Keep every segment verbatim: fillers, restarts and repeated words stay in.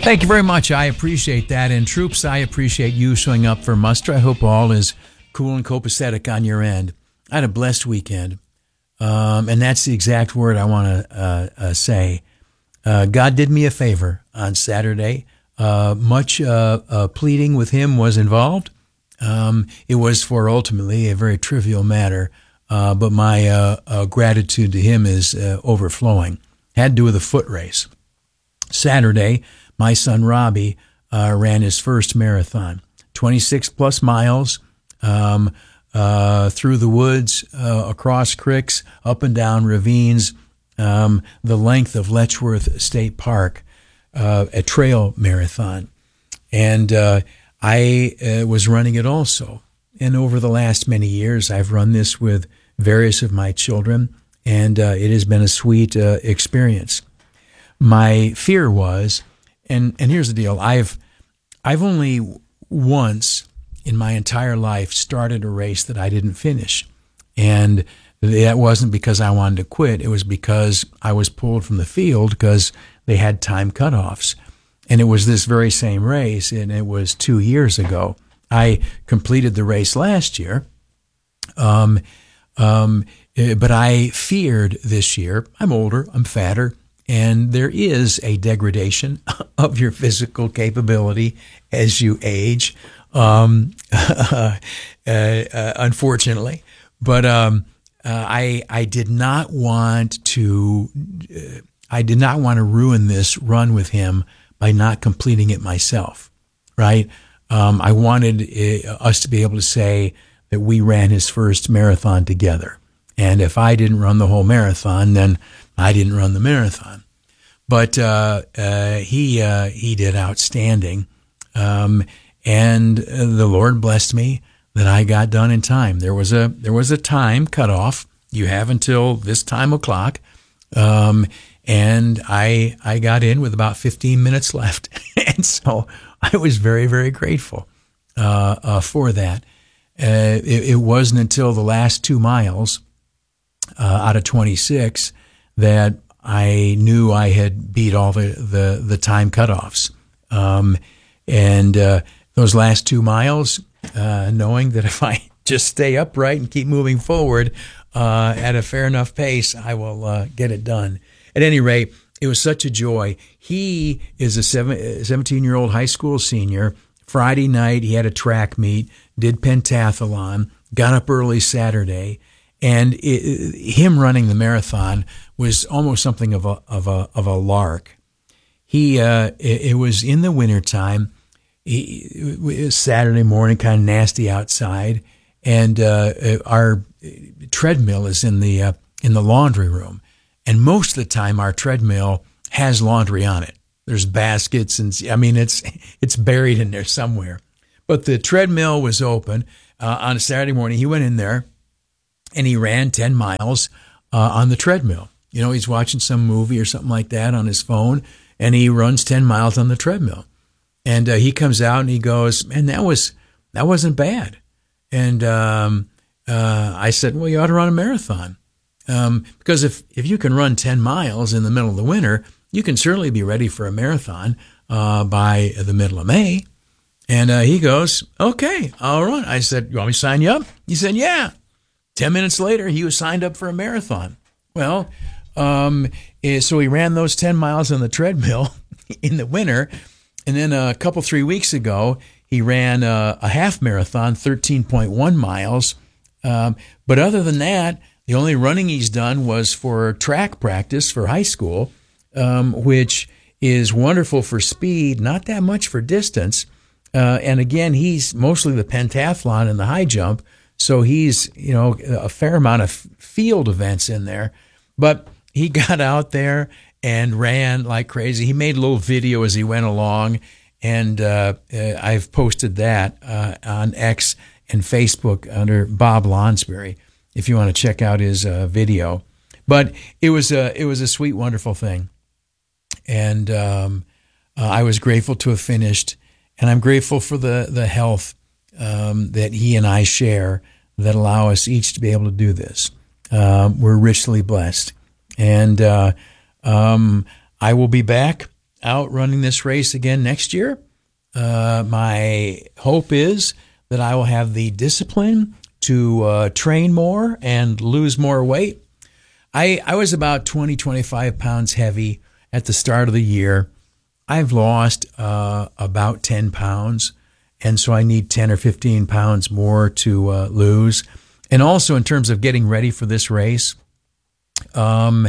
Thank you very much. I appreciate that. And troops, I appreciate you showing up for muster. I hope all is cool and copacetic on your end. I had a blessed weekend. Um, and that's the exact word I want to uh, uh, say. Uh, God did me a favor on Saturday. Uh, much uh, uh, pleading with him was involved. Um, it was for ultimately a very trivial matter, uh, but my uh, uh, gratitude to him is uh, overflowing. Had to do with a foot race. Saturday, my son Robbie uh, ran his first marathon, twenty-six plus miles, um, uh, through the woods, uh, across creeks, up and down ravines, um, the length of Letchworth State Park, uh, a trail marathon. And uh, I uh, was running it also. And over the last many years, I've run this with various of my children, and uh, it has been a sweet uh, experience. My fear was, and, and here's the deal, I've I've only once in my entire life started a race that I didn't finish. And that wasn't because I wanted to quit. It was because I was pulled from the field because they had time cutoffs. And it was this very same race, and it was two years ago. I completed the race last year, um, um, but I feared this year. I'm older, I'm fatter, and there is a degradation of your physical capability as you age, um, uh, uh, unfortunately. But um, uh, I I did not want to uh, I did not want to ruin this run with him by not completing it myself, right? Um, I wanted uh, us to be able to say that we ran his first marathon together. And if I didn't run the whole marathon, then I didn't run the marathon. But uh, uh, he uh, he did outstanding. Um, and the Lord blessed me that I got done in time. There was a there was a time cutoff. You have until this time o'clock. Um, and I I got in with about fifteen minutes left. And so I was very, very grateful uh, uh, for that. Uh, it, it wasn't until the last two miles uh, out of twenty-six that I knew I had beat all the, the, the time cutoffs. Um, and uh, those last two miles, uh, knowing that if I just stay upright and keep moving forward uh, at a fair enough pace, I will uh, get it done. At any rate, it was such a joy. He is a seventeen-year-old high school senior. Friday night, he had a track meet, did pentathlon, got up early Saturday, and it, him running the marathon was almost something of a of a of a lark. He uh, it, it was in the wintertime. He, it was Saturday morning, kind of nasty outside, and uh, our treadmill is in the uh, in the laundry room. And most of the time, our treadmill has laundry on it. There's baskets, and I mean, it's it's buried in there somewhere. But the treadmill was open uh, on a Saturday morning. He went in there, and he ran ten miles uh, on the treadmill. You know, he's watching some movie or something like that on his phone, and he runs ten miles on the treadmill. And uh, he comes out and he goes, "Man, that was that wasn't bad." And um, uh, I said, "Well, you ought to run a marathon." Um, because if, if you can run ten miles in the middle of the winter, you can certainly be ready for a marathon uh, by the middle of May. And uh, he goes, "Okay, I'll run." I said, "You want me to sign you up?" He said, "Yeah." Ten minutes later, he was signed up for a marathon. Well, um, so he ran those ten miles on the treadmill in the winter. And then a couple, three weeks ago, he ran a, a half marathon, thirteen point one miles. Um, but other than that, the only running he's done was for track practice for high school, um, which is wonderful for speed, not that much for distance. Uh, and again, he's mostly the pentathlon and the high jump, so he's, you know, a fair amount of field events in there. But he got out there and ran like crazy. He made a little video as he went along, and uh, uh, I've posted that uh, on X and Facebook under Bob Lonsberry, if you want to check out his uh, video. But it was a it was a sweet, wonderful thing, and um, uh, I was grateful to have finished, and I'm grateful for the the health um, that he and I share that allow us each to be able to do this. Um, we're richly blessed, and uh, um, I will be back out running this race again next year. Uh, my hope is that I will have the discipline to uh, train more and lose more weight. I, I was about twenty, twenty-five pounds heavy at the start of the year. I've lost uh, about ten pounds, and so I need ten or fifteen pounds more to uh, lose. And also in terms of getting ready for this race, um,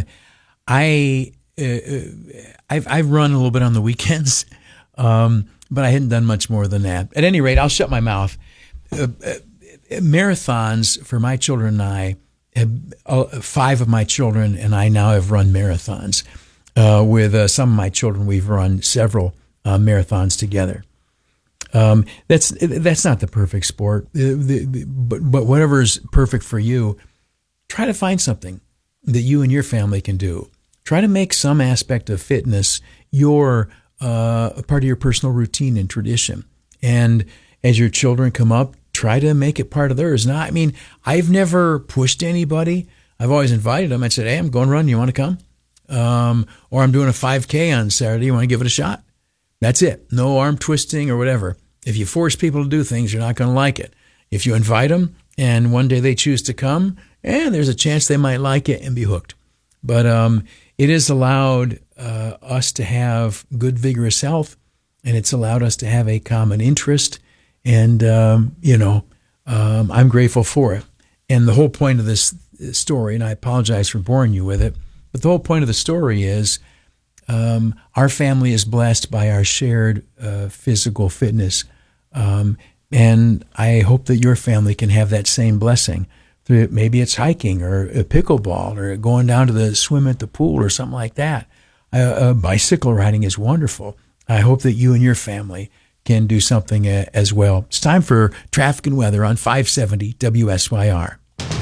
I, uh, I've, I've run a little bit on the weekends, um, but I hadn't done much more than that. At any rate, I'll shut my mouth. Uh, uh, marathons for my children and I, have, uh, five of my children and I now have run marathons. Uh, with uh, some of my children, we've run several uh, marathons together. Um, that's that's not the perfect sport, the, the, the, but but whatever is perfect for you, try to find something that you and your family can do. Try to make some aspect of fitness your uh, a part of your personal routine and tradition. And as your children come up, try to make it part of theirs. Now, I mean, I've never pushed anybody. I've always invited them. I said, "Hey, I'm going to run. You want to come?" Um, or I'm doing a five K on Saturday. You want to give it a shot? That's it. No arm twisting or whatever. If you force people to do things, you're not going to like it. If you invite them and one day they choose to come, eh, there's a chance they might like it and be hooked. But um, it has allowed uh, us to have good, vigorous health, and it's allowed us to have a common interest. And, um, you know, um, I'm grateful for it. And the whole point of this story, and I apologize for boring you with it, but the whole point of the story is um, our family is blessed by our shared uh, physical fitness. Um, and I hope that your family can have that same blessing. Maybe it's hiking or a pickleball or going down to the swim at the pool or something like that. Uh, uh, bicycle riding is wonderful. I hope that you and your family can do something uh, as well. It's time for traffic and weather on five seventy W S Y R.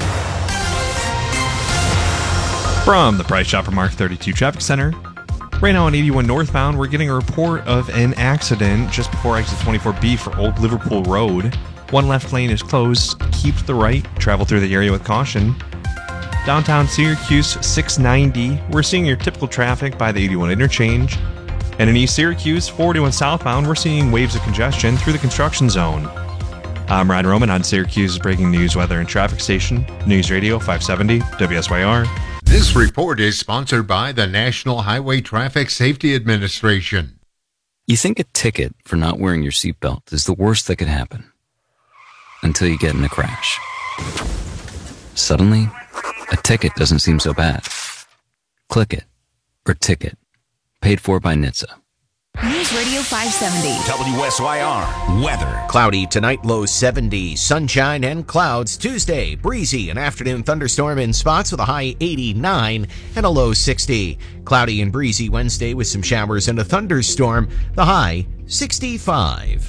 From the Price Chopper Mark thirty-two Traffic Center. Right now on eighty-one northbound, we're getting a report of an accident just before exit twenty-four B for Old Liverpool Road. One left lane is closed. Keep the right. Travel through the area with caution. Downtown Syracuse, six ninety. We're seeing your typical traffic by the eighty-one interchange. And in East Syracuse, forty-one southbound, we're seeing waves of congestion through the construction zone. I'm Ryan Roman on Syracuse's breaking news, weather, and traffic station, News Radio five seventy W S Y R. This report is sponsored by the National Highway Traffic Safety Administration. You think a ticket for not wearing your seatbelt is the worst that could happen. Until you get in a crash. Suddenly, a ticket doesn't seem so bad. Click it. Or ticket. Paid for by N H T S A. News Radio five seventy. W S Y R. Weather. Cloudy tonight, low seventy. Sunshine and clouds Tuesday. Breezy, an afternoon thunderstorm in spots with a high eighty-nine and a low sixty. Cloudy and breezy Wednesday with some showers and a thunderstorm. The high sixty-five.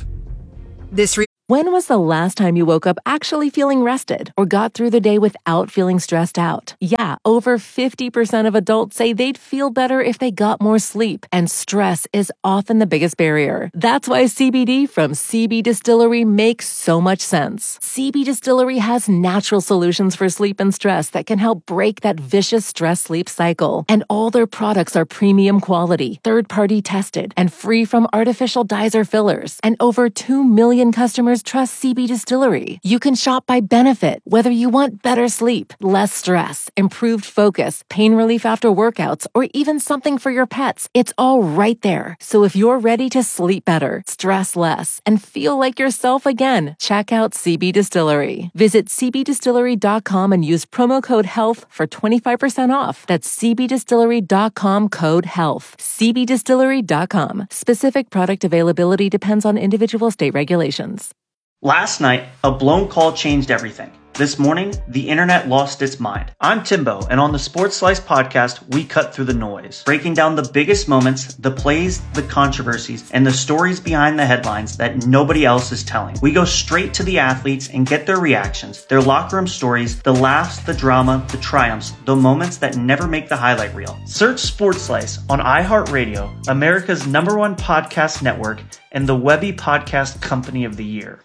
This re- When was the last time you woke up actually feeling rested or got through the day without feeling stressed out? Yeah, over fifty percent of adults say they'd feel better if they got more sleep, and stress is often the biggest barrier. That's why C B D from C B Distillery makes so much sense. C B Distillery has natural solutions for sleep and stress that can help break that vicious stress-sleep cycle. And all their products are premium quality, third-party tested, and free from artificial dyes or fillers. And over two million customers trust C B Distillery. You can shop by benefit, whether you want better sleep, less stress, improved focus, pain relief after workouts, or even something for your pets. It's all right there. So if you're ready to sleep better, stress less, and feel like yourself again, check out C B Distillery. Visit c b distillery dot com and use promo code HEALTH for twenty-five percent off. That's c b distillery dot com code HEALTH. c b distillery dot com. Specific product availability depends on individual state regulations. Last night, a blown call changed everything. This morning, the internet lost its mind. I'm Timbo, and on the Sports Slice podcast, we cut through the noise, breaking down the biggest moments, the plays, the controversies, and the stories behind the headlines that nobody else is telling. We go straight to the athletes and get their reactions, their locker room stories, the laughs, the drama, the triumphs, the moments that never make the highlight reel. Search Sports Slice on iHeartRadio, America's number one podcast network, and the Webby Podcast Company of the Year.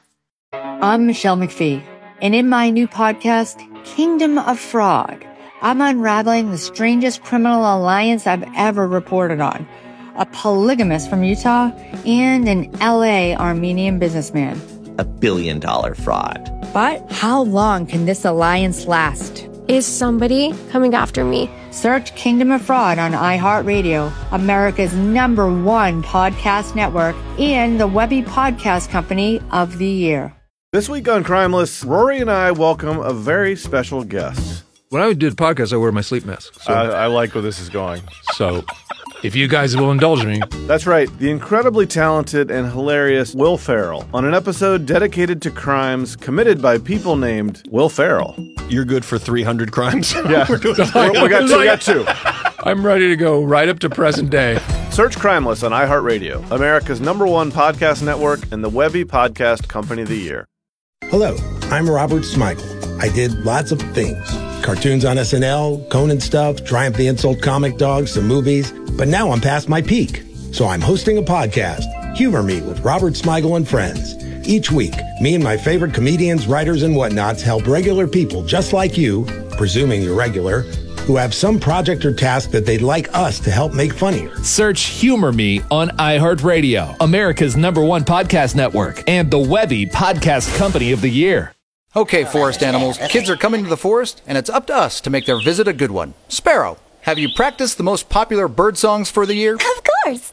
I'm Michelle McPhee, and in my new podcast, Kingdom of Frog, I'm unraveling the strangest criminal alliance I've ever reported on. a polygamist from Utah, and an L A Armenian businessman. A billion dollar fraud. But how long can this alliance last? Is somebody coming after me? Search Kingdom of Fraud on iHeartRadio, America's number one podcast network, and the Webby Podcast Company of the Year. This week on Crimeless, Rory and I welcome a very special guest. When I do the podcast, I wear my sleep mask. So. I, I like where this is going. So, if you guys will indulge me. That's right, the incredibly talented and hilarious Will Ferrell on an episode dedicated to crimes committed by people named Will Ferrell. You're good for three hundred crimes? Yeah, We're doing we, we, got two, we got two. I'm ready to go right up to present day. Search Crimeless on iHeartRadio, America's number one podcast network and the Webby Podcast Company of the Year. Hello, I'm Robert Smigel. I did lots of things. Cartoons on S N L, Conan stuff, Triumph the Insult Comic Dogs, some movies. But now I'm past my peak. So I'm hosting a podcast, Humor Me with Robert Smigel and Friends. Each week, me and my favorite comedians, writers, and whatnots help regular people just like you, presuming you're regular, who have some project or task that they'd like us to help make funnier. Search Humor Me on iHeartRadio, America's number one podcast network, and the Webby Podcast Company of the Year. Okay, forest animals, kids are coming to the forest, and it's up to us to make their visit a good one. Sparrow, have you practiced the most popular bird songs for the year? Of course.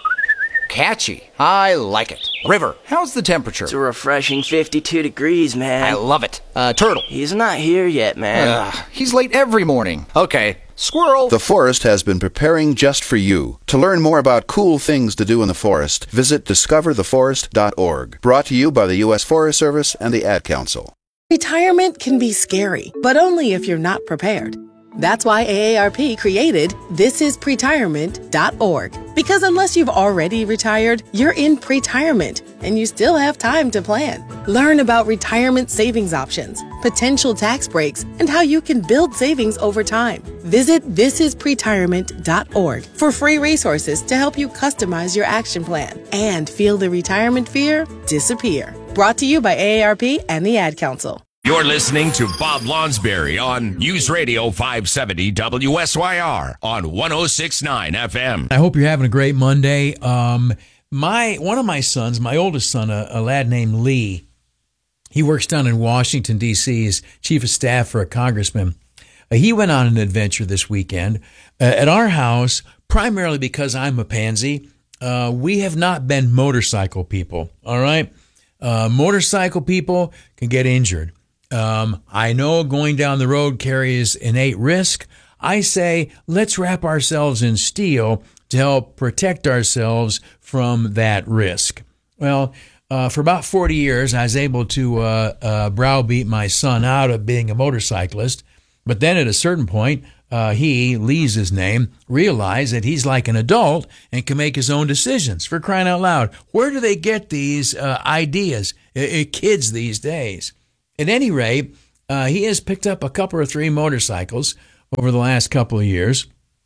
Catchy. I like it. River, how's the temperature? It's a refreshing fifty-two degrees, man. I love it. Uh, Turtle. He's not here yet, man. Uh, he's late every morning. Okay. Squirrel. The forest has been preparing just for you. To learn more about cool things to do in the forest, visit discover the forest dot org. Brought to you by the U S Forest Service and the Ad Council. Retirement can be scary, but only if you're not prepared. That's why A A R P created this is pretirement dot org. Because unless you've already retired, you're in pretirement, and you still have time to plan. Learn about retirement savings options, potential tax breaks, and how you can build savings over time. Visit this is pretirement dot org for free resources to help you customize your action plan and feel the retirement fear disappear. Brought to you by A A R P and the Ad Council. You're listening to Bob Lonsberry on News Radio five seventy W S Y R on one oh six point nine F M. I hope you're having a great Monday. Um, my one of my sons, my oldest son, a, a lad named Lee, he works down in Washington, D C as chief of staff for a congressman. Uh, he went on an adventure this weekend uh, at our house, primarily because I'm a pansy. Uh, we have not been motorcycle people, all right? Uh, motorcycle people can get injured. Um, I know going down the road carries innate risk. I say, let's wrap ourselves in steel to help protect ourselves from that risk. Well, uh, for about forty years, I was able to uh, uh, browbeat my son out of being a motorcyclist. But then at a certain point, uh, he, Lee's his name, realized that he's like an adult and can make his own decisions. For crying out loud, where do they get these uh, ideas, uh, kids these days? At any rate, uh, he has picked up a couple or three motorcycles over the last couple of years,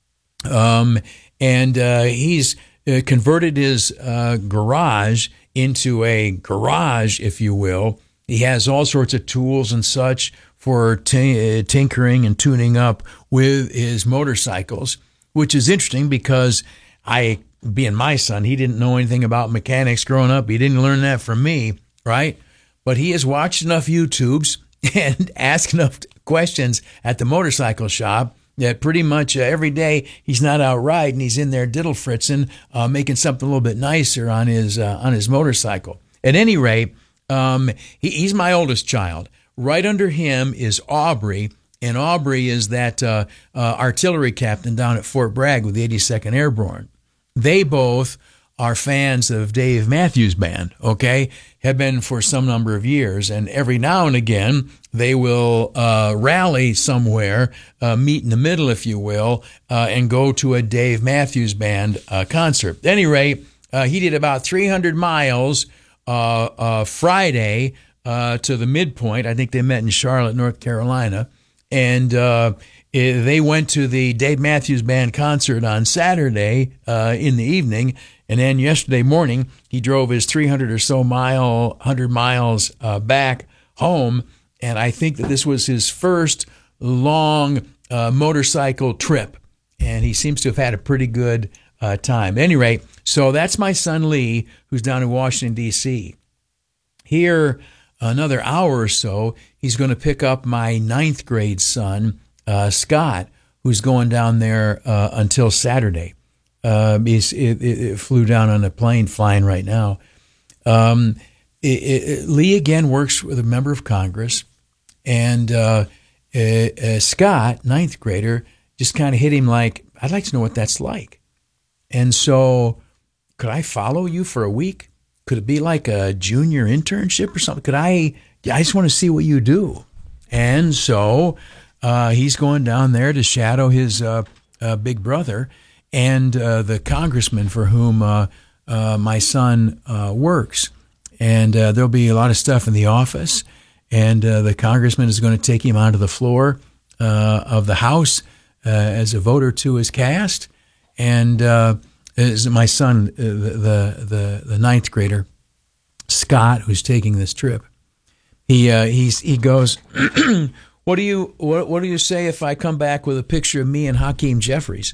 um, and uh, he's uh, converted his uh, garage into a garage, if you will. He has all sorts of tools and such for t- tinkering and tuning up with his motorcycles, which is interesting because I, being my son, he didn't know anything about mechanics growing up. He didn't learn that from me, right? But he has watched enough YouTubes and asked enough questions at the motorcycle shop that pretty much uh, every day he's not out riding. He's in there diddle fritzing, uh, making something a little bit nicer on his uh, on his motorcycle. At any rate, um, he, he's my oldest child. Right under him is Aubrey, and Aubrey is that uh, uh, artillery captain down at Fort Bragg with the eighty-second Airborne. They both are fans of Dave Matthews Band, okay, have been for some number of years. And every now and again, they will uh, rally somewhere, uh, meet in the middle, if you will, uh, and go to a Dave Matthews Band uh, concert. At any rate, uh, he did about three hundred miles uh, uh, Friday uh, to the midpoint. I think they met in Charlotte, North Carolina. And uh, they went to the Dave Matthews Band concert on Saturday uh, in the evening. And then yesterday morning, he drove his three hundred or so mile, one hundred miles uh, back home. And I think that this was his first long uh, motorcycle trip. And he seems to have had a pretty good uh, time. At any rate, so that's my son Lee, who's down in Washington, D C Here, another hour or so, he's going to pick up my ninth grade son, uh, Scott, who's going down there uh, until Saturday. Uh, he's, it, it flew down on a plane flying right now. Um, it, it, Lee, again, works with a member of Congress. And uh, uh, uh, Scott, ninth grader, just kind of hit him like, I'd like to know what that's like. And so, could I follow you for a week? Could it be like a junior internship or something? Could I, I just want to see what you do. And so uh, he's going down there to shadow his uh, uh, big brother and uh, the congressman for whom uh, uh, my son uh, works. And uh, there'll be a lot of stuff in the office. And uh, the congressman is going to take him onto the floor uh, of the House uh, as a vote or two is cast. And uh, is my son, uh, the, the the ninth grader, Scott, who's taking this trip. He uh, he's he goes, what do you what what do you say if I come back with a picture of me and Hakeem Jeffries?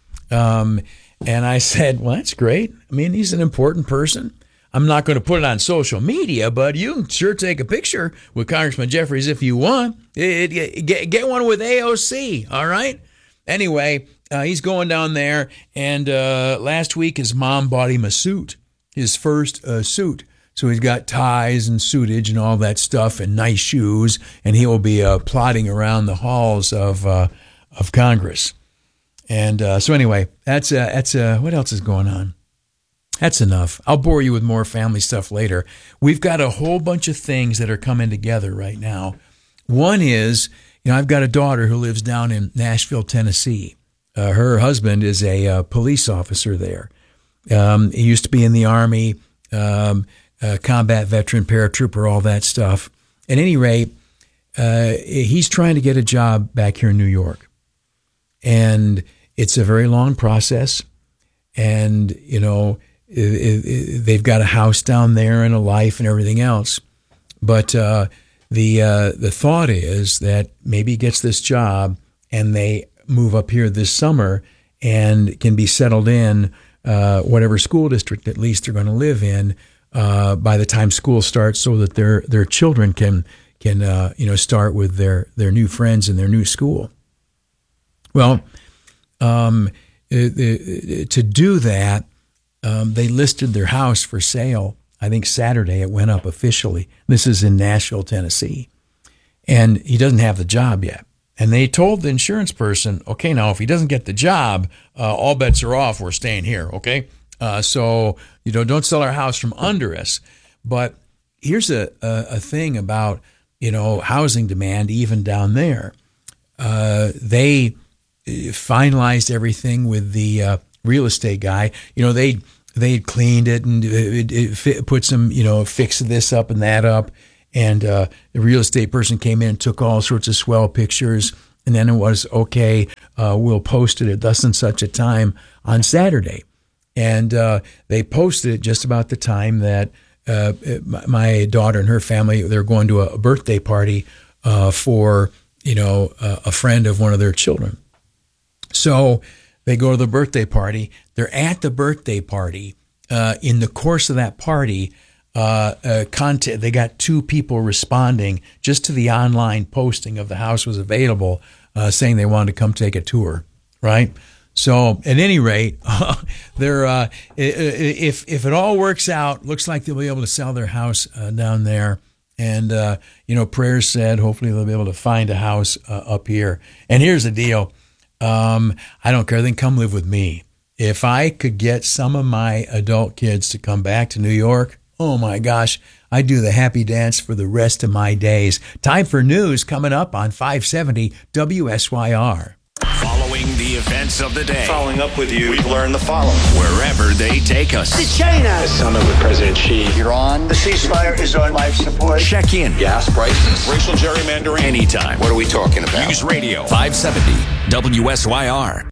Um, and I said, well, that's great. I mean, he's an important person. I'm not going to put it on social media, but you can sure take a picture with Congressman Jeffries if you want. It, it, get, get one with A O C, all right? Anyway, uh, he's going down there, and uh, last week his mom bought him a suit, his first uh, suit. So he's got ties and suitage and all that stuff and nice shoes, and he will be uh, plodding around the halls of uh, of Congress. And uh, so anyway, that's uh, that's uh, what else is going on? That's enough. I'll bore you with more family stuff later. We've got a whole bunch of things that are coming together right now. One is, you know, I've got a daughter who lives down in Nashville, Tennessee. Uh, her husband is a uh, police officer there. Um, he used to be in the Army, um, uh, combat veteran, paratrooper, all that stuff. At any rate, uh, he's trying to get a job back here in New York. And it's a very long process. And, you know, It, it, they've got a house down there and a life and everything else. But uh, the uh, the thought is that maybe he gets this job and they move up here this summer and can be settled in uh, whatever school district at least they're going to live in uh, by the time school starts, so that their their children can can uh, you know start with their their new friends in their new school. Well, um, it, it, to do that. Um, they listed their house for sale. I think Saturday it went up officially. This is in Nashville, Tennessee. And he doesn't have the job yet. And they told the insurance person, okay, now if he doesn't get the job, uh, all bets are off. We're staying here, okay? Uh, so, you know, don't sell our house from under us. But here's a, a, a thing about, you know, housing demand even down there. Uh, they finalized everything with the uh, real estate guy. You know, they they cleaned it and it, it, it put some, you know, fixed this up and that up. And uh, the real estate person came in and took all sorts of swell pictures. And then it was, okay, uh, we'll post it at thus and such a time on Saturday. And uh, they posted it just about the time that uh, my daughter and her family, they're going to a birthday party uh, for, you know, uh, a friend of one of their children. So they go to the birthday party. They're at the birthday party. Uh, in the course of that party, uh, uh, content, they got two people responding just to the online posting of the house was available, uh, saying they wanted to come take a tour, right? So at any rate, they're uh, if if it all works out, looks like they'll be able to sell their house uh, down there. And uh, you know, prayers said, hopefully they'll be able to find a house uh, up here. And here's the deal. Um, I don't care. They can come live with me. If I could get some of my adult kids to come back to New York, oh my gosh, I'd do the happy dance for the rest of my days. Time for news coming up on five seventy W S Y R. Following the events of the day. Following up with you, we've learned the following. Wherever they take us. The China. The summit with President Xi. Iran. The ceasefire is on life support. Check in. Gas prices. Racial gerrymandering. Anytime. What are we talking about? News Radio five seventy W S Y R.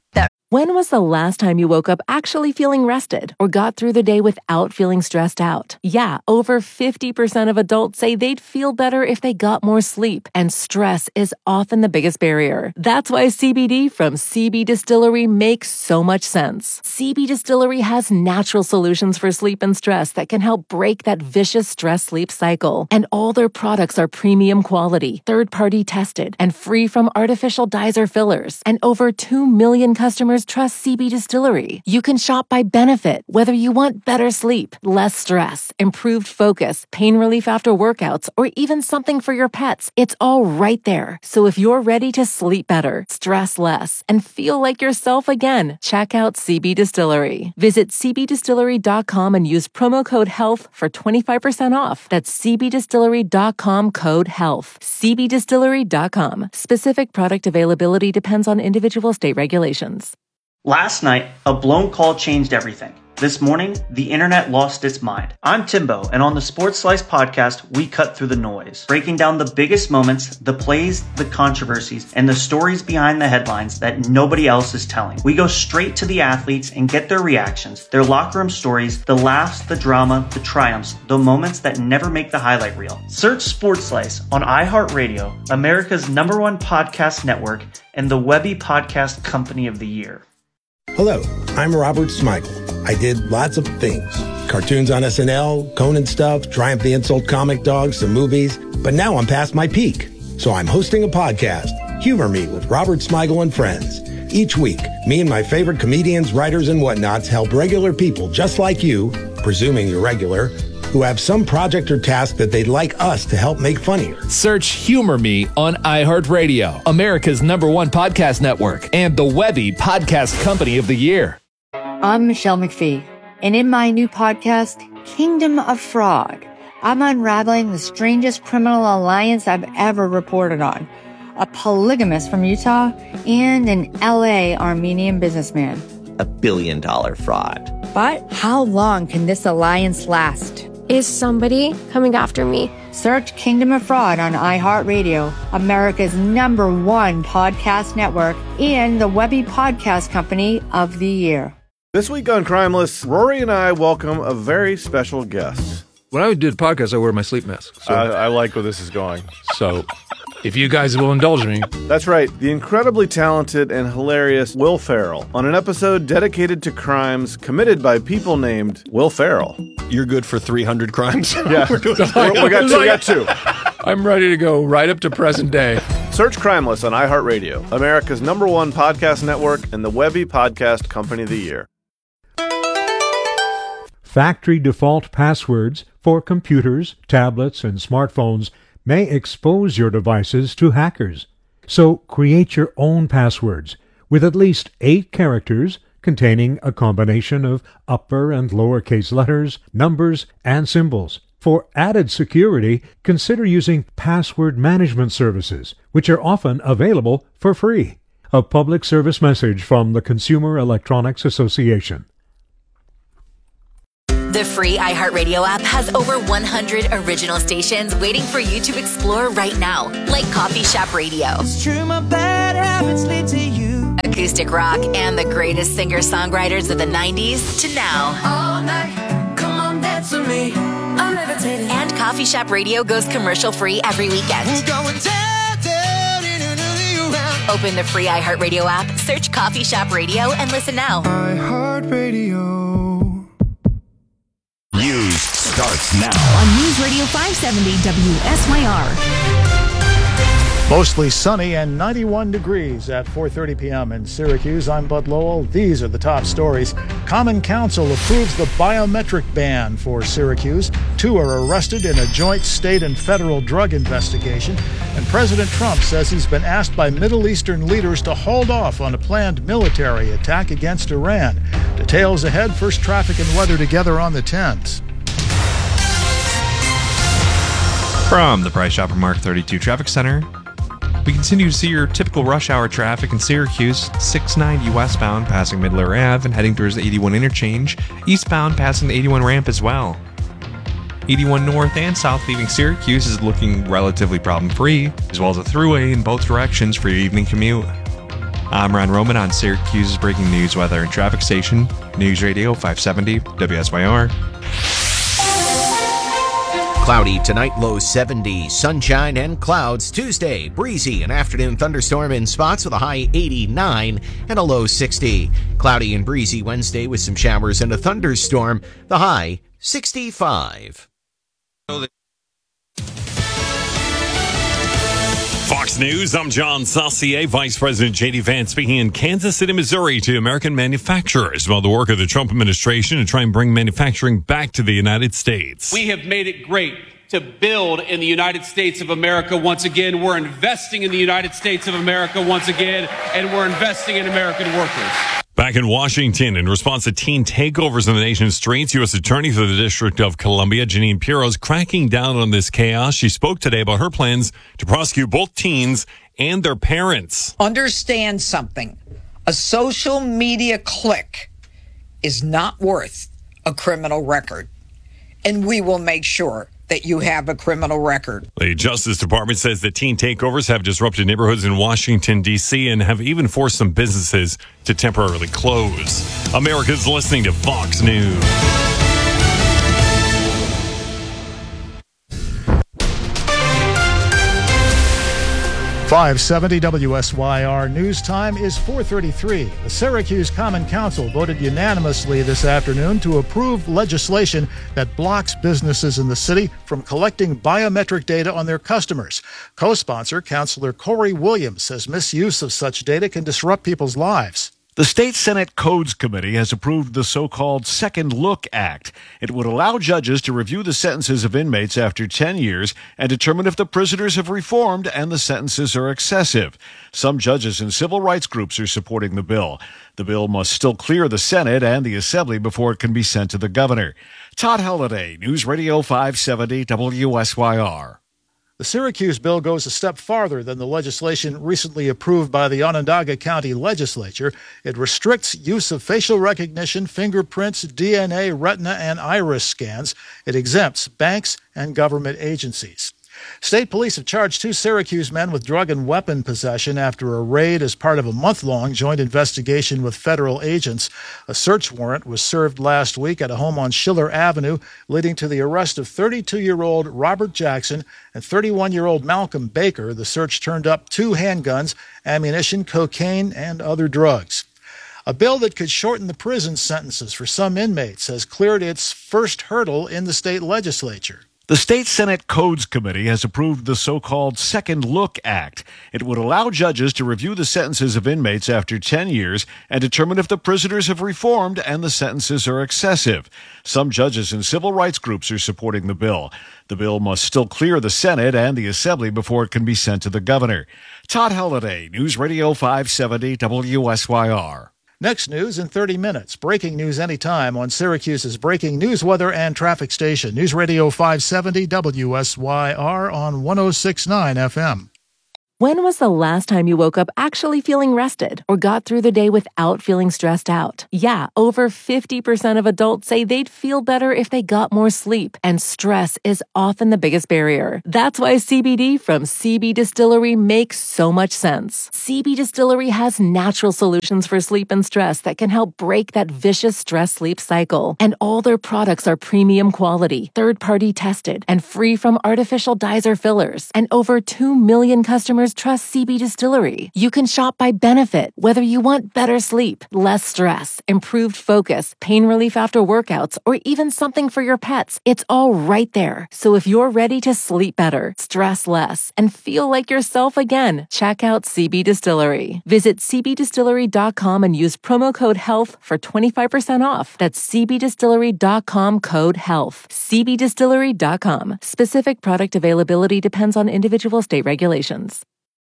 When was the last time you woke up actually feeling rested or got through the day without feeling stressed out? Yeah, over fifty percent of adults say they'd feel better if they got more sleep, and stress is often the biggest barrier. That's why C B D from C B Distillery makes so much sense. C B Distillery has natural solutions for sleep and stress that can help break that vicious stress-sleep cycle. And all their products are premium quality, third-party tested, and free from artificial dyes or fillers. And over two million customers trust C B Distillery. You can shop by benefit, whether you want better sleep, less stress, improved focus, pain relief after workouts, or even something for your pets. It's all right there. So if you're ready to sleep better, stress less, and feel like yourself again, check out C B Distillery. Visit c b distillery dot com and use promo code HEALTH for twenty-five percent off. That's c b distillery dot com code HEALTH. c b distillery dot com. Specific product availability depends on individual state regulations. Last night, a blown call changed everything. This morning, the internet lost its mind. I'm Timbo, and on the Sports Slice podcast, we cut through the noise, breaking down the biggest moments, the plays, the controversies, and the stories behind the headlines that nobody else is telling. We go straight to the athletes and get their reactions, their locker room stories, the laughs, the drama, the triumphs, the moments that never make the highlight reel. Search Sports Slice on iHeartRadio, America's number one podcast network, and the Webby Podcast Company of the Year. Hello, I'm Robert Smigel. I did lots of things. Cartoons on S N L, Conan stuff, Triumph the Insult Comic Dog, some movies. But now I'm past my peak. So I'm hosting a podcast, Humor Me with Robert Smigel and Friends. Each week, me and my favorite comedians, writers, and whatnots help regular people just like you, presuming you're regular, who have some project or task that they'd like us to help make funnier. Search Humor Me on iHeartRadio, America's number one podcast network, and the Webby Podcast Company of the Year. I'm Michelle McPhee, and in my new podcast, Kingdom of Fraud, I'm unraveling the strangest criminal alliance I've ever reported on. A polygamist from Utah and an L A Armenian businessman. A billion dollar fraud. But how long can this alliance last? Is somebody coming after me? Search Kingdom of Fraud on iHeartRadio, America's number one podcast network, and the Webby Podcast Company of the Year. This week on Crimeless, Rory and I welcome a very special guest. When I did podcasts, I wear my sleep mask. So. I, I like where this is going. So, if you guys will indulge me. That's right, the incredibly talented and hilarious Will Ferrell on an episode dedicated to crimes committed by people named Will Ferrell. You're good for three hundred crimes? Yeah, We're doing We're, we got two. We got two. I'm ready to go right up to present day. Search Crimeless on iHeartRadio, America's number one podcast network, and the Webby Podcast Company of the Year. Factory default passwords for computers, tablets, and smartphones may expose your devices to hackers. So create your own passwords with at least eight characters containing a combination of upper and lowercase letters, numbers, and symbols. For added security, consider using password management services, which are often available for free. A public service message from the Consumer Electronics Association. The free iHeartRadio app has over one hundred original stations waiting for you to explore right now, like Coffee Shop Radio, It's true, my bad habits lead to you. acoustic rock, and the greatest singer-songwriters of the nineties to now. All night, come on, dance with me. I'm levitating. And Coffee Shop Radio goes commercial-free every weekend. We're going down, down, in another round. Open the free iHeartRadio app, search Coffee Shop Radio, and listen now. iHeartRadio. News starts now. On News Radio five seventy W S Y R. Mostly sunny and ninety-one degrees at four thirty p.m. in Syracuse. I'm Bud Lowell. These are the top stories. Common Council approves the biometric ban for Syracuse. Two are arrested in a joint state and federal drug investigation. And President Trump says he's been asked by Middle Eastern leaders to hold off on a planned military attack against Iran. Details ahead. First, traffic and weather together on the tens. From the Price Chopper Mark thirty-two Traffic Center, we continue to see your typical rush hour traffic in Syracuse, six ninety westbound passing Midler Avenue and heading towards the eighty-one interchange, eastbound passing the eighty-one ramp as well. eighty-one north and south leaving Syracuse is looking relatively problem-free, as well as a throughway in both directions for your evening commute. I'm Ron Roman on Syracuse's breaking news, weather, and traffic station, News Radio five seventy W S Y R. Cloudy tonight, low seventy. Sunshine and clouds Tuesday. Breezy, an afternoon thunderstorm in spots with a high eighty-nine and a low sixty. Cloudy and breezy Wednesday with some showers and a thunderstorm. The high sixty-five. Fox News, I'm John Saucier. Vice President J D Vance speaking in Kansas City, Missouri to American manufacturers about the work of the Trump administration to try and bring manufacturing back to the United States. We have made it great to build in the United States of America once again. We're investing in the United States of America once again, and we're investing in American workers. Back in Washington, in response to teen takeovers in the nation's streets, U S Attorney for the District of Columbia, Jeanine Pirro, is cracking down on this chaos. She spoke today about her plans to prosecute both teens and their parents. Understand something. A social media click is not worth a criminal record. And we will make sure that you have a criminal record. The Justice Department says that teen takeovers have disrupted neighborhoods in Washington, D C, and have even forced some businesses to temporarily close. America's listening to Fox News. five seventy W S Y R news time is four thirty-three. The Syracuse Common Council voted unanimously this afternoon to approve legislation that blocks businesses in the city from collecting biometric data on their customers. Co-sponsor, Councilor Corey Williams, says misuse of such data can disrupt people's lives. The State Senate Codes Committee has approved the so-called Second Look Act. It would allow judges to review the sentences of inmates after ten years and determine if the prisoners have reformed and the sentences are excessive. Some judges and civil rights groups are supporting the bill. The bill must still clear the Senate and the Assembly before it can be sent to the governor. Todd Halliday, News Radio five seventy W S Y R. The Syracuse bill goes a step farther than the legislation recently approved by the Onondaga County Legislature. It restricts use of facial recognition, fingerprints, D N A, retina, and iris scans. It exempts banks and government agencies. State police have charged two Syracuse men with drug and weapon possession after a raid as part of a month-long joint investigation with federal agents. A search warrant was served last week at a home on Schiller Avenue, leading to the arrest of thirty-two-year-old Robert Jackson and thirty-one-year-old Malcolm Baker. The search turned up two handguns, ammunition, cocaine, and other drugs. A bill that could shorten the prison sentences for some inmates has cleared its first hurdle in the state legislature. The State Senate Codes Committee has approved the so-called Second Look Act. It would allow judges to review the sentences of inmates after ten years and determine if the prisoners have reformed and the sentences are excessive. Some judges and civil rights groups are supporting the bill. The bill must still clear the Senate and the Assembly before it can be sent to the governor. Todd Halliday, News Radio five seventy W S Y R. Next news in thirty minutes. Breaking news anytime on Syracuse's breaking news, weather, and traffic station. News Radio five seventy W S Y R on one oh six point nine F M. When was the last time you woke up actually feeling rested or got through the day without feeling stressed out? Yeah, over fifty percent of adults say they'd feel better if they got more sleep, and stress is often the biggest barrier. That's why C B D from C B Distillery makes so much sense. C B Distillery has natural solutions for sleep and stress that can help break that vicious stress-sleep cycle. And all their products are premium quality, third-party tested, and free from artificial dyes or fillers. And over two million customers trust C B Distillery. You can shop by benefit, whether you want better sleep, less stress, improved focus, pain relief after workouts, or even something for your pets. It's all right there. So if you're ready to sleep better, stress less, and feel like yourself again, check out C B Distillery. Visit c b distillery dot com and use promo code HEALTH for twenty-five percent off. That's c b distillery dot com code HEALTH. c b distillery dot com. Specific product availability depends on individual state regulations.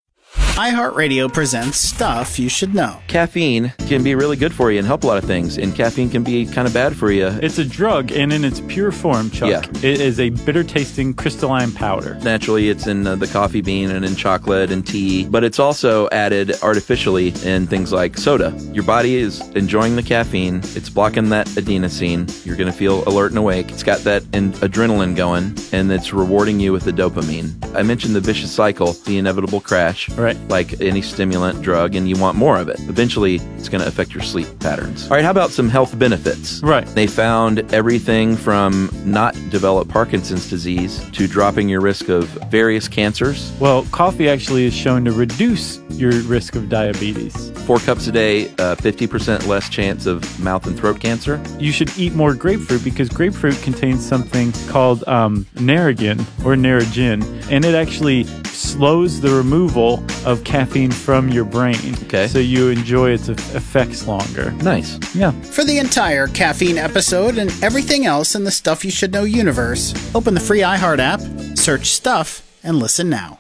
iHeartRadio presents Stuff You Should Know. Caffeine can be really good for you and help a lot of things, and caffeine can be kind of bad for you. It's a drug, and in its pure form, Chuck, yeah. It is a bitter-tasting crystalline powder. Naturally, it's in uh, the coffee bean and in chocolate and tea, but it's also added artificially in things like soda. Your body is enjoying the caffeine. It's blocking that adenosine. You're going to feel alert and awake. It's got that in- adrenaline going, and it's rewarding you with the dopamine. I mentioned the vicious cycle, the inevitable crash. Right. like any stimulant drug, and you want more of it. Eventually, it's going to affect your sleep patterns. All right, how about some health benefits? Right. They found everything from not develop Parkinson's disease to dropping your risk of various cancers. Well, coffee actually is shown to reduce your risk of diabetes. Four cups a day, uh, fifty percent less chance of mouth and throat cancer. You should eat more grapefruit because grapefruit contains something called um, Narragin or Narragin, and it actually slows the removal of caffeine from your brain. Okay. So you enjoy its effects longer. Nice. Yeah. For the entire caffeine episode and everything else in the Stuff You Should Know universe, open the free iHeart app, search Stuff, and listen now.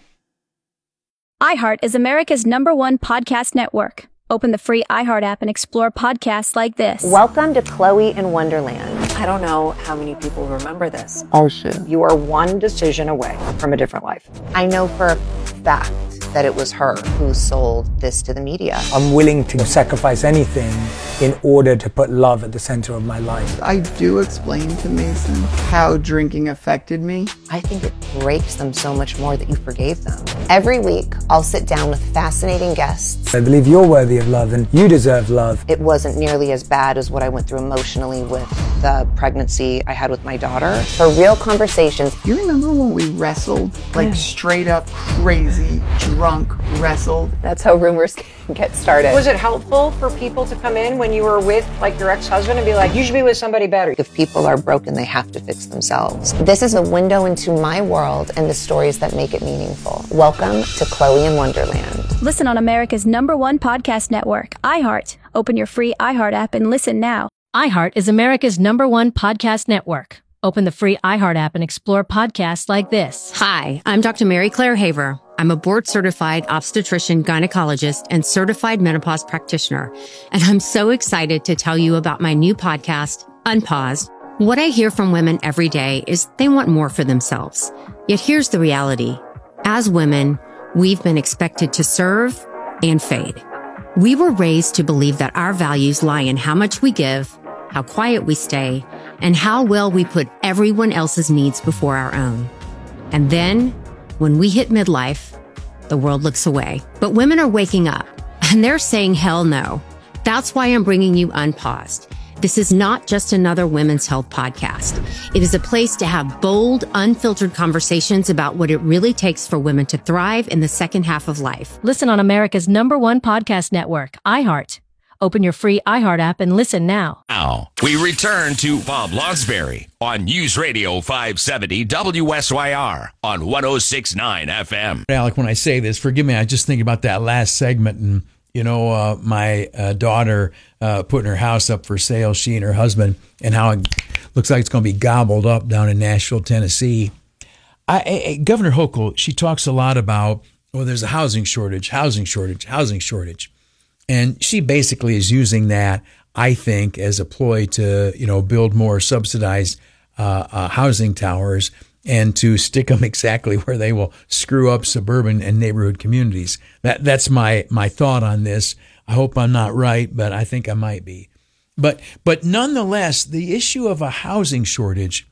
iHeart is America's number one podcast network. Open the free iHeart app and explore podcasts like this. Welcome to Chloe in Wonderland. I don't know how many people remember this. Oh, shit. You are one decision away from a different life. I know for a fact that it was her who sold this to the media. I'm willing to sacrifice anything in order to put love at the center of my life. I do explain to Mason how drinking affected me. I think it breaks them so much more that you forgave them. Every week, I'll sit down with fascinating guests. I believe you're worthy of love and you deserve love. It wasn't nearly as bad as what I went through emotionally with the pregnancy I had with my daughter. For real conversations. You remember when we wrestled? Like straight up crazy, drunk wrestled? That's how rumors get started. Was it helpful for people to come in when you were with like your ex-husband and be like, you should be with somebody better? If people are broken, they have to fix themselves. This is a window into my world and the stories that make it meaningful. Welcome to Chloe in Wonderland. Listen on America's number one podcast network, iHeart. Open your free iHeart app and listen now. iHeart is America's number one podcast network. Open the free iHeart app and explore podcasts like this. Hi, I'm Doctor Mary Claire Haver. I'm a board-certified obstetrician, gynecologist, and certified menopause practitioner. And I'm so excited to tell you about my new podcast, Unpaused. What I hear from women every day is they want more for themselves. Yet here's the reality. As women, we've been expected to serve and fade. We were raised to believe that our values lie in how much we give, how quiet we stay, and how well we put everyone else's needs before our own. And then, when we hit midlife, the world looks away. But women are waking up, and they're saying hell no. That's why I'm bringing you Unpaused. This is not just another women's health podcast. It is a place to have bold, unfiltered conversations about what it really takes for women to thrive in the second half of life. Listen on America's number one podcast network, iHeart. Open your free iHeart app and listen now. Now, we return to Bob Lonsberry on News Radio five seventy W S Y R on one oh six point nine F M. Alec, when I say this, forgive me, I just think about that last segment and, you know, uh, my uh, daughter uh, putting her house up for sale, she and her husband, and how it looks like it's going to be gobbled up down in Nashville, Tennessee. I, I, Governor Hochul, she talks a lot about, well, there's a housing shortage, housing shortage, housing shortage. And she basically is using that, I think, as a ploy to, you know, build more subsidized uh, uh, housing towers and to stick them exactly where they will screw up suburban and neighborhood communities. That that's my my thought on this. I hope I'm not right, but I think I might be. But but nonetheless, the issue of a housing shortage,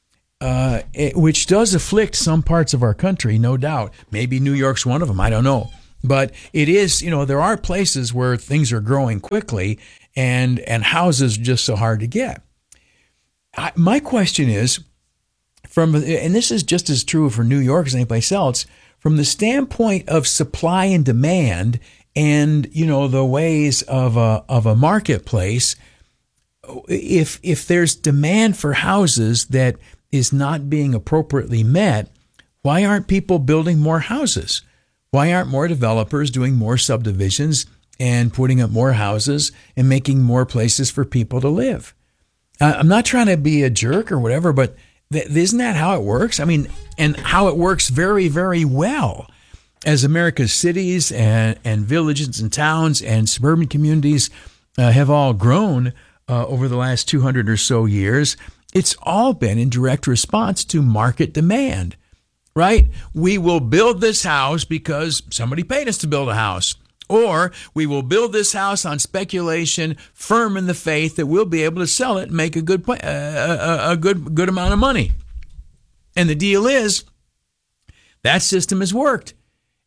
uh, it, which does afflict some parts of our country, no doubt. Maybe New York's one of them. I don't know. But it is, you know, there are places where things are growing quickly and and houses are just so hard to get. I, my question is, from and this is just as true for New York as any place else, from the standpoint of supply and demand and, you know, the ways of a of a marketplace, if if there's demand for houses that is not being appropriately met, why aren't people building more houses? Why aren't more developers doing more subdivisions and putting up more houses and making more places for people to live? Uh, I'm not trying to be a jerk or whatever, but th- isn't that how it works? I mean, and how it works very, very well. As America's cities and, and villages and towns and suburban communities uh, have all grown uh, over the last two hundred or so years, it's all been in direct response to market demand. Right? We will build this house because somebody paid us to build a house. Or we will build this house on speculation, firm in the faith that we'll be able to sell it and make a good uh, a, a good good amount of money. And the deal is that system has worked.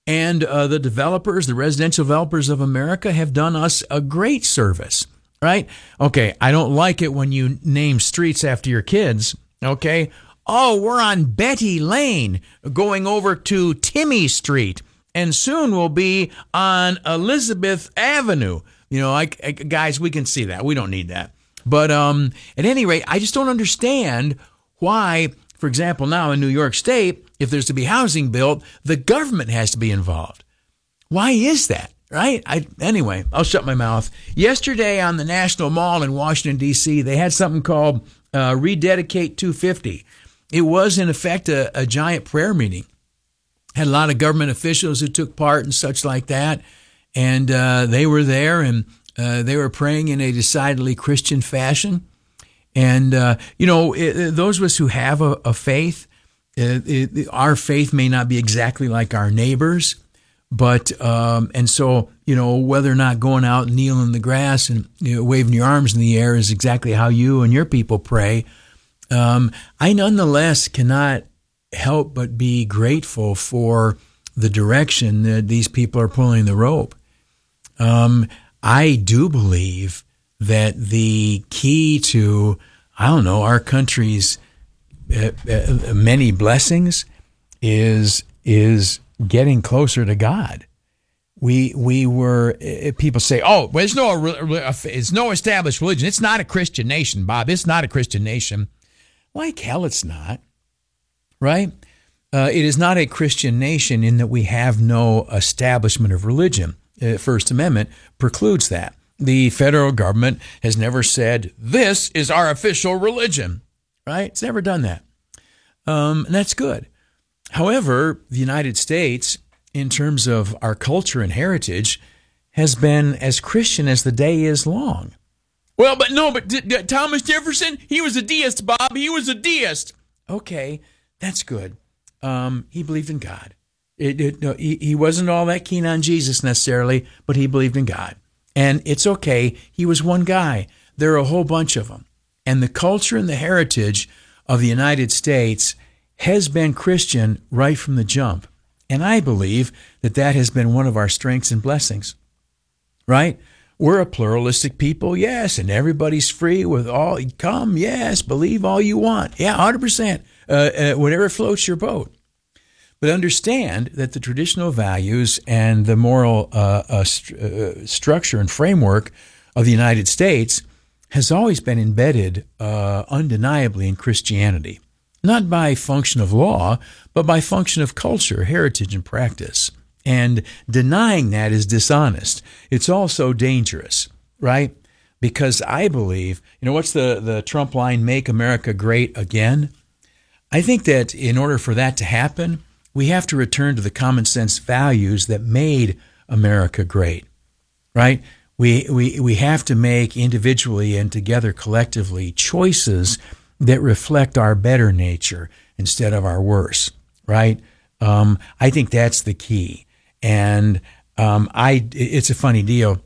And uh, the developers, the residential developers of America have done us a great service, right? Okay, I don't like it when you name streets after your kids, okay? Oh, we're on Betty Lane going over to Timmy Street, and soon we'll be on Elizabeth Avenue. You know, I, I, guys, we can see that. We don't need that. But um, at any rate, I just don't understand why, for example, now in New York State, if there's to be housing built, the government has to be involved. Why is that, right? I, anyway, I'll shut my mouth. Yesterday on the National Mall in Washington, D C, they had something called uh, Rededicate two fifty. It was, in effect, a, a giant prayer meeting. Had a lot of government officials who took part and such like that. And uh, they were there, and uh, they were praying in a decidedly Christian fashion. And, uh, you know, it, those of us who have a, a faith, it, it, our faith may not be exactly like our neighbors. But, um, and so, you know, whether or not going out and kneeling in the grass and, you know, waving your arms in the air is exactly how you and your people pray. Um, I nonetheless cannot help but be grateful for the direction that these people are pulling the rope. Um, I do believe that the key to, I don't know, our country's uh, uh, many blessings is is getting closer to God. We we were uh, people say, oh, well, there's no it's no established religion. It's not a Christian nation, Bob. It's not a Christian nation. Like hell, it's not. Right? Uh, it is not a Christian nation in that we have no establishment of religion. Uh, First Amendment precludes that. The federal government has never said, this is our official religion, right? It's never done that. Um, and that's good. However, the United States, in terms of our culture and heritage, has been as Christian as the day is long. Well, but no, but D- D- Thomas Jefferson, he was a deist, Bob. He was a deist. Okay, that's good. Um, he believed in God. It, it, no, he, he wasn't all that keen on Jesus necessarily, but he believed in God. And it's okay. He was one guy. There are a whole bunch of them. And the culture and the heritage of the United States has been Christian right from the jump. And I believe that that has been one of our strengths and blessings, right? We're a pluralistic people, yes, and everybody's free with all, come, yes, believe all you want. Yeah, one hundred percent, uh, uh, whatever floats your boat. But understand that the traditional values and the moral uh, uh, st- uh, structure and framework of the United States has always been embedded uh, undeniably in Christianity, not by function of law, but by function of culture, heritage, and practice. And denying that is dishonest. It's also dangerous, right? Because I believe, you know, what's the, the Trump line, make America great again? I think that in order for that to happen, we have to return to the common sense values that made America great, right? We, we, we have to make individually and together collectively choices that reflect our better nature instead of our worse, right? Um, I think that's the key. And um, I, it's a funny deal.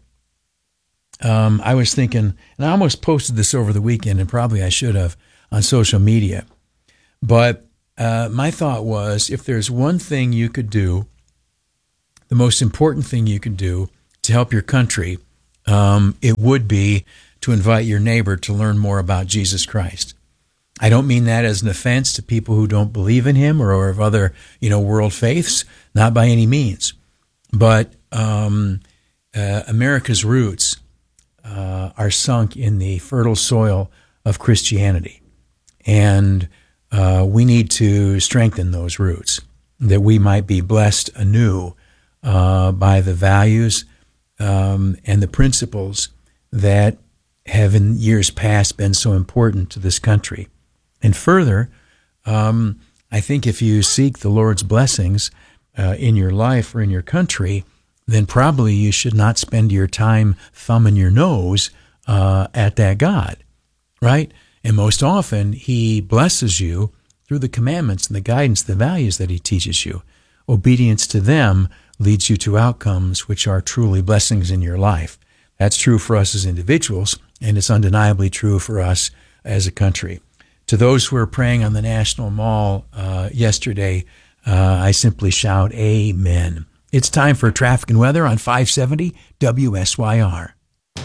Um, I was thinking, and I almost posted this over the weekend, and probably I should have on social media. But uh, my thought was, if there's one thing you could do, the most important thing you could do to help your country, um, it would be to invite your neighbor to learn more about Jesus Christ. I don't mean that as an offense to people who don't believe in him or, or of other, you know, world faiths, not by any means. But um, uh, America's roots uh, are sunk in the fertile soil of Christianity. And uh, we need to strengthen those roots, that we might be blessed anew uh, by the values um, and the principles that have in years past been so important to this country. And further, um, I think if you seek the Lord's blessings uh, in your life or in your country, then probably you should not spend your time thumbing your nose uh, at that God, right? And most often, he blesses you through the commandments and the guidance, the values that he teaches you. Obedience to them leads you to outcomes which are truly blessings in your life. That's true for us as individuals, and it's undeniably true for us as a country. To those who were praying on the National Mall uh, yesterday, uh, I simply shout, amen. It's time for traffic and weather on five seventy W S Y R.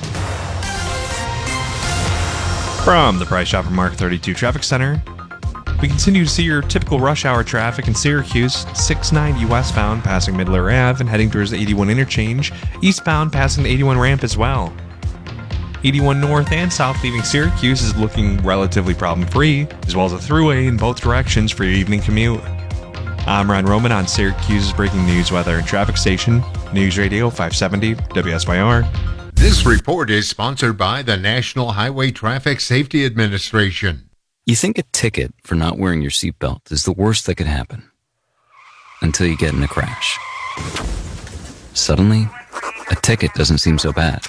From the Price Chopper Mark thirty-two Traffic Center, we continue to see your typical rush hour traffic in Syracuse, six ninety westbound passing Midler Ave and heading towards the eighty-one interchange, eastbound passing the eighty-one ramp as well. eighty-one north and south leaving Syracuse is looking relatively problem-free, as well as a throughway in both directions for your evening commute. I'm Ryan Roman on Syracuse's breaking news, weather, and traffic station, News Radio five seventy W S Y R. This report is sponsored by the National Highway Traffic Safety Administration. You think a ticket for not wearing your seatbelt is the worst that could happen. Until you get in a crash. Suddenly, a ticket doesn't seem so bad.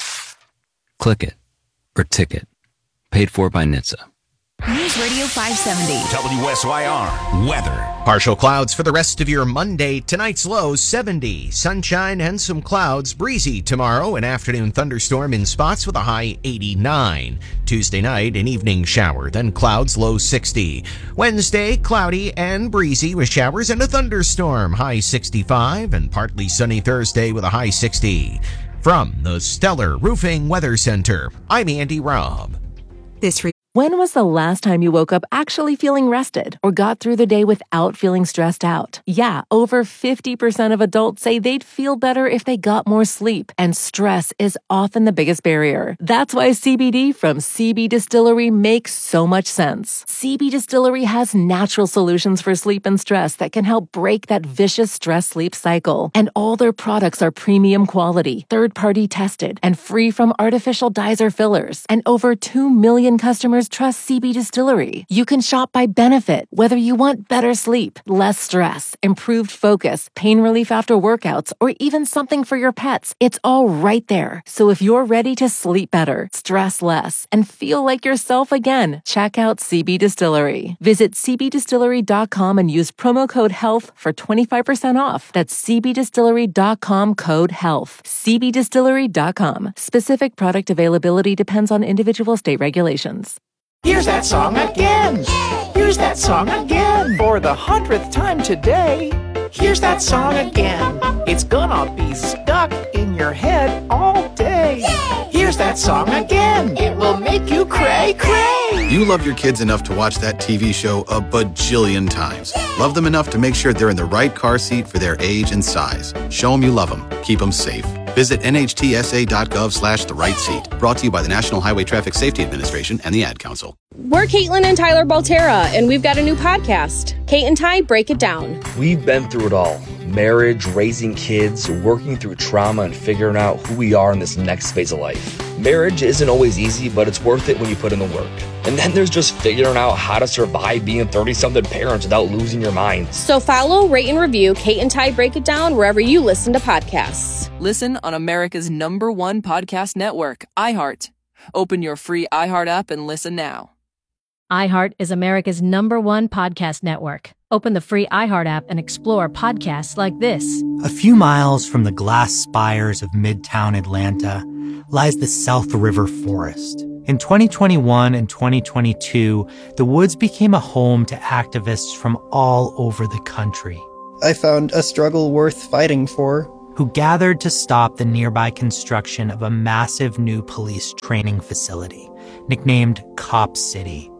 Click it, or ticket. Paid for by N H T S A. News Radio five seventy W S Y R weather. Partial clouds for the rest of your Monday. Tonight's low seventy. Sunshine and some clouds. Breezy tomorrow. An afternoon thunderstorm in spots with a high eighty-nine. Tuesday night, an evening shower. Then clouds, low sixty. Wednesday, cloudy and breezy with showers and a thunderstorm. High sixty-five. And partly sunny Thursday with a high sixty. From the Stellar Roofing Weather Center, I'm Andy Robb. This re- When was the last time you woke up actually feeling rested or got through the day without feeling stressed out? Yeah, over fifty percent of adults say they'd feel better if they got more sleep, and stress is often the biggest barrier. That's why C B D from C B Distillery makes so much sense. C B Distillery has natural solutions for sleep and stress that can help break that vicious stress-sleep cycle. And all their products are premium quality, third-party tested, and free from artificial dyes or fillers. And over two million customers trust C B Distillery. You can shop by benefit, whether you want better sleep, less stress, improved focus, pain relief after workouts, or even something for your pets. It's all right there. So if you're ready to sleep better, stress less, and feel like yourself again, check out C B Distillery. Visit c b distillery dot com and use promo code HEALTH for twenty-five percent off. That's c b distillery dot com code HEALTH. c b distillery dot com. Specific product availability depends on individual state regulations. Here's that song again. Here's that song again. For the hundredth time today. Here's that song again. It's gonna be stuck in your head all day. Here's that song again. It will make you cray cray. You love your kids enough to watch that T V show a bajillion times. Love them enough to make sure they're in the right car seat for their age and size. Show them you love them. Keep them safe. Visit N H T S A dot gov slash the right seat. Brought to you by the National Highway Traffic Safety Administration and the Ad Council. We're Caitlin and Tyler Baltera, and we've got a new podcast, Kate and Ty Break It Down. We've been through it all. Marriage, raising kids, working through trauma, and figuring out who we are in this next phase of life. Marriage isn't always easy, but it's worth it when you put in the work. And then there's just figuring out how to survive being thirty-something parents without losing your mind. So follow, rate, and review Kate and Ty Break It Down wherever you listen to podcasts. Listen on America's number one podcast network, iHeart. Open your free iHeart app and listen now. iHeart is America's number one podcast network. Open the free iHeart app and explore podcasts like this. A few miles from the glass spires of Midtown Atlanta lies the South River Forest. In twenty twenty-one and twenty twenty-two, the woods became a home to activists from all over the country. I found a struggle worth fighting for. Who gathered to stop the nearby construction of a massive new police training facility, nicknamed Cop City.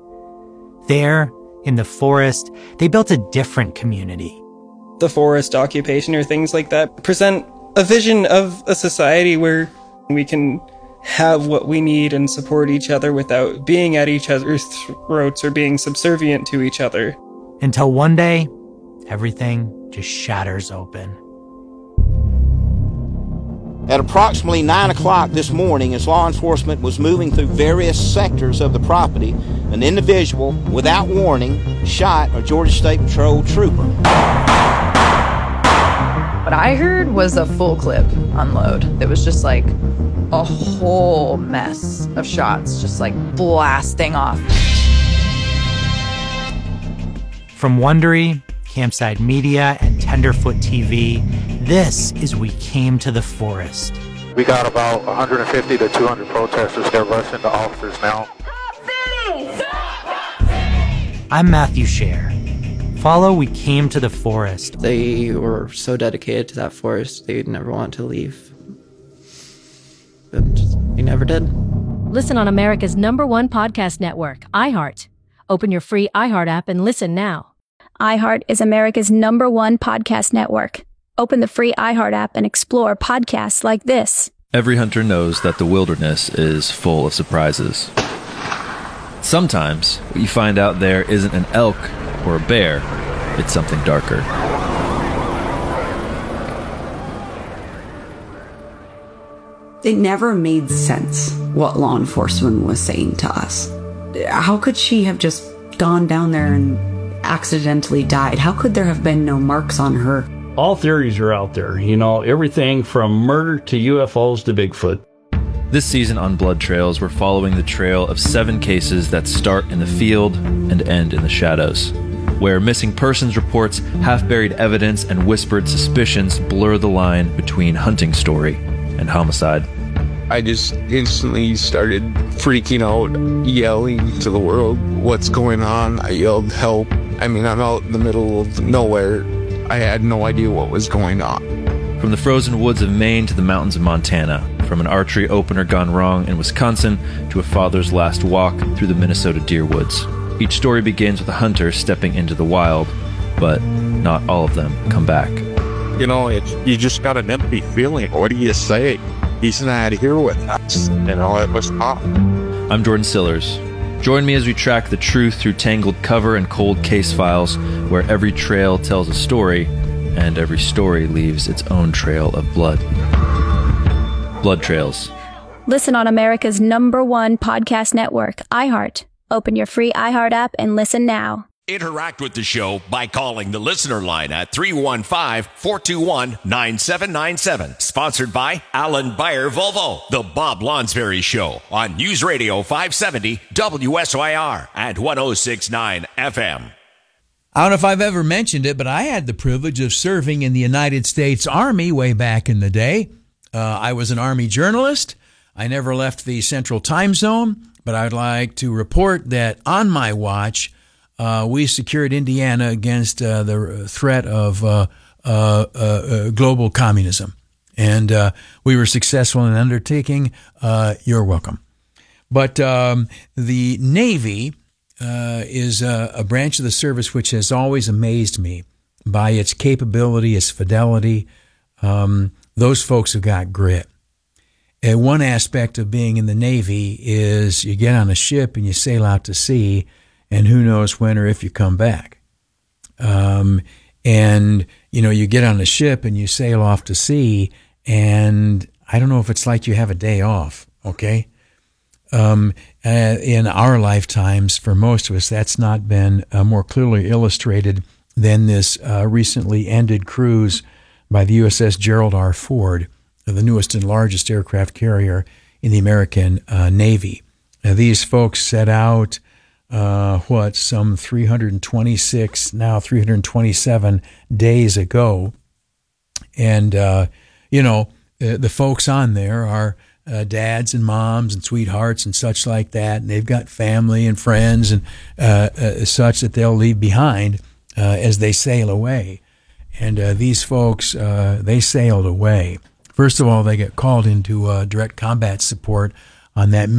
There, in the forest, they built a different community. The forest occupation or things like that present a vision of a society where we can have what we need and support each other without being at each other's throats or being subservient to each other. Until one day, everything just shatters open. At approximately nine o'clock this morning, as law enforcement was moving through various sectors of the property, an individual, without warning, shot a Georgia State Patrol trooper. What I heard was a full clip unload. It was just like a whole mess of shots, just like blasting off. From Wondery, Campside Media, and Tenderfoot T V, this is We Came to the Forest. We got about one hundred fifty to two hundred protesters. They're rushing the officers now. I'm Matthew Scher. Follow We Came to the Forest. They were so dedicated to that forest, they'd never want to leave. But they never did. Listen on America's number one podcast network, iHeart. Open your free iHeart app and listen now. iHeart is America's number one podcast network. Open the free iHeart app and explore podcasts like this. Every hunter knows that the wilderness is full of surprises. Sometimes what you find out there isn't an elk or a bear, it's something darker. It never made sense what law enforcement was saying to us. How could she have just gone down there and accidentally died? How could there have been no marks on her? All theories are out there, you know, everything from murder to U F Os to Bigfoot. This season on Blood Trails, we're following the trail of seven cases that start in the field and end in the shadows, where missing persons reports, half-buried evidence, and whispered suspicions blur the line between hunting story and homicide. I just instantly started freaking out, yelling to the world, "What's going on?" I yelled, "Help." I mean, I'm out in the middle of nowhere. I had no idea what was going on. From the frozen woods of Maine to the mountains of Montana, from an archery opener gone wrong in Wisconsin to a father's last walk through the Minnesota deer woods. Each story begins with a hunter stepping into the wild, but not all of them come back. You know, it's, you just got an empty feeling. What do you say? He's not here with us. You know, it was tough. I'm Jordan Sillers. Join me as we track the truth through tangled cover and cold case files, where every trail tells a story, and every story leaves its own trail of blood. Blood Trails. Listen on America's number one podcast network, iHeart. Open your free iHeart app and listen now. Interact with the show by calling the listener line at three one five, four two one, nine seven nine seven. Sponsored by Alan Bayer Volvo. The Bob Lonsberry Show on News Radio five seventy W S Y R and one oh six point nine F M. I don't know if I've ever mentioned it, but I had the privilege of serving in the United States Army way back in the day. Uh, I was an Army journalist. I never left the Central Time Zone, but I'd like to report that on my watch, Uh, we secured Indiana against uh, the threat of uh, uh, uh, global communism. And uh, we were successful in undertaking. Uh, you're welcome. But um, the Navy uh, is a, a branch of the service which has always amazed me by its capability, its fidelity. Um, those folks have got grit. And one aspect of being in the Navy is you get on a ship and you sail out to sea, and who knows when or if you come back. Um, and, you know, you get on a ship and you sail off to sea, and I don't know if it's like you have a day off, okay? Um, uh, in our lifetimes, for most of us, that's not been uh, more clearly illustrated than this uh, recently ended cruise by the U S S Gerald R. Ford, the newest and largest aircraft carrier in the American uh, Navy. Now, these folks set out Uh, what, some three hundred twenty-six, now three hundred twenty-seven days ago. And, uh, you know, uh, the folks on there are uh, dads and moms and sweethearts and such like that. And they've got family and friends and uh, uh, such that they'll leave behind uh, as they sail away. And uh, these folks, uh, they sailed away. First of all, they get called into uh, direct combat support on that